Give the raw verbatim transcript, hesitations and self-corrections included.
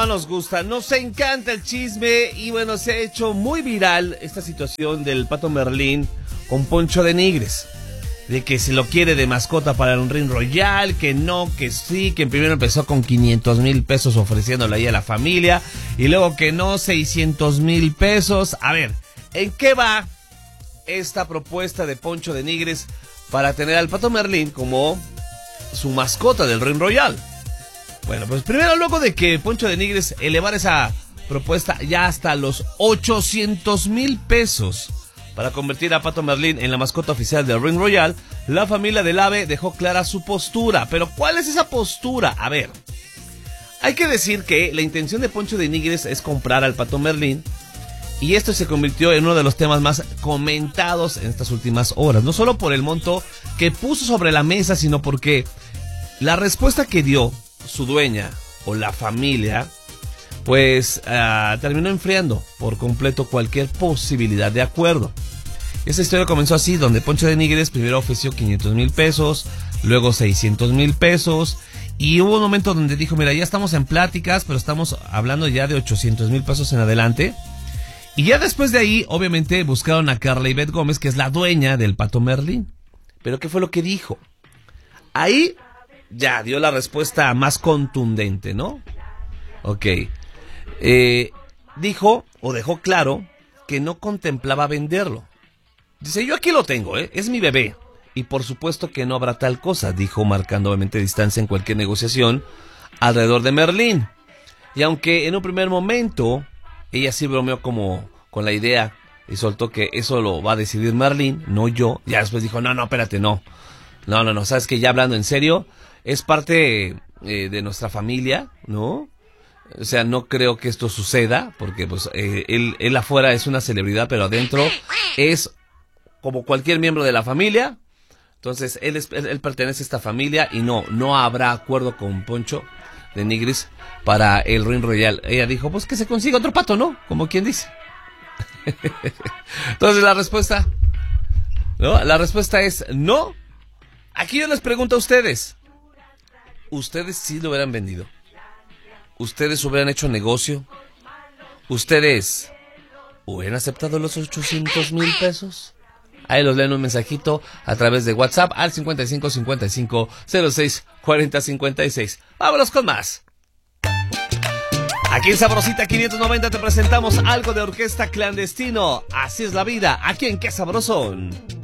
Nos gusta, nos encanta el chisme y bueno, se ha hecho muy viral esta situación del Pato Merlín con Poncho de Nigres. De que se lo quiere de mascota para un Ring Royal, que no, que sí, que primero empezó con quinientos mil pesos ofreciéndole ahí a la familia y luego que no, seiscientos mil pesos. A ver, ¿en qué va esta propuesta de Poncho de Nigres para tener al Pato Merlín como su mascota del Ring Royal? Bueno, pues primero luego de que Poncho de Nigres elevara esa propuesta ya hasta los ochocientos mil pesos para convertir a Pato Merlín en la mascota oficial del Ring Royal, la familia del ave dejó clara su postura. Pero ¿cuál es esa postura? A ver, hay que decir que la intención de Poncho de Nigres es comprar al Pato Merlín y esto se convirtió en uno de los temas más comentados en estas últimas horas. No solo por el monto que puso sobre la mesa, sino porque la respuesta que dio su dueña o la familia pues uh, terminó enfriando por completo cualquier posibilidad de acuerdo. Esta historia comenzó así, donde Poncho de Nigres primero ofreció quinientos mil pesos, luego seiscientos mil pesos y hubo un momento donde dijo, mira, ya estamos en pláticas, pero estamos hablando ya de ochocientos mil pesos en adelante. Y ya después de ahí, obviamente, buscaron a Carla Ivette Gómez, que es la dueña del Pato Merlín. Pero ¿qué fue lo que dijo? Ahí ya dio la respuesta más contundente, ¿no? Ok. Eh, dijo o dejó claro que no contemplaba venderlo. Dice, yo aquí lo tengo, ¿eh? Es mi bebé. Y por supuesto que no habrá tal cosa, dijo, marcando obviamente distancia en cualquier negociación alrededor de Merlín. Y aunque en un primer momento ella sí bromeó como con la idea y soltó que eso lo va a decidir Merlín, no yo, ya después dijo, no, no, espérate, no. No, no, no, sabes que ya hablando en serio, es parte eh, de nuestra familia, ¿no? O sea, no creo que esto suceda, porque pues eh, él, él afuera es una celebridad, pero adentro es como cualquier miembro de la familia. Entonces, él, es, él, él pertenece a esta familia y no, no habrá acuerdo con Poncho de Nigres para el Ring Royal. Ella dijo, pues que se consiga otro pato, ¿no? Como quien dice. Entonces, la respuesta, ¿no? La respuesta es no. Aquí yo les pregunto a ustedes, ¿ustedes sí lo hubieran vendido? ¿Ustedes hubieran hecho negocio? ¿Ustedes hubieran aceptado los ochocientos mil pesos? Ahí los leen un mensajito a través de WhatsApp al cincuenta y cinco cincuenta y cinco cero seis cuarenta cincuenta y seis. Vámonos con más. Aquí en Sabrosita quinientos noventa te presentamos algo de Orquesta Clandestino. Así es la vida, aquí en Qué Sabrosón.